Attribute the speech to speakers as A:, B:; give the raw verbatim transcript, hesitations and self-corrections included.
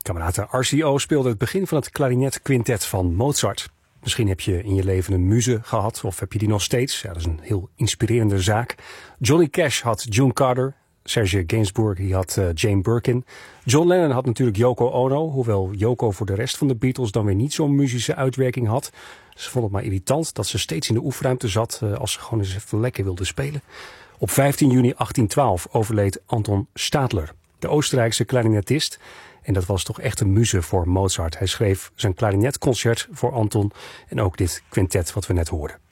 A: Kameraden, R C O speelde het begin van het klarinetquintet van Mozart. Misschien heb je in je leven een muze gehad of heb je die nog steeds. Ja, dat is een heel inspirerende zaak. Johnny Cash had June Carter. Serge Gainsbourg die had uh, Jane Birkin. John Lennon had natuurlijk Yoko Ono. Hoewel Yoko voor de rest van de Beatles dan weer niet zo'n muzische uitwerking had. Ze vond het maar irritant dat ze steeds in de oefenruimte zat uh, als ze gewoon eens even lekker wilde spelen. Op vijftien juni achttien twaalf overleed Anton Stadler, de Oostenrijkse klarinetist. En dat was toch echt een muze voor Mozart. Hij schreef zijn klarinetconcert voor Anton en ook dit quintet wat we net hoorden.